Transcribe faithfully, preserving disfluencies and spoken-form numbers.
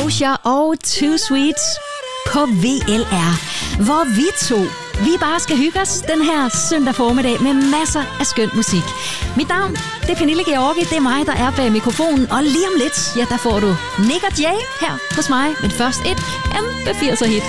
Doja og Too Sweet på V L R, hvor vi to, vi bare skal hygge os den her søndag formiddag med masser af skøn musik. Mit navn, det er Pernille Georgi, det er mig, der er bag mikrofonen, og lige om lidt, ja, der får du Nick og Jay her hos mig, men først et kæmpe firser hit.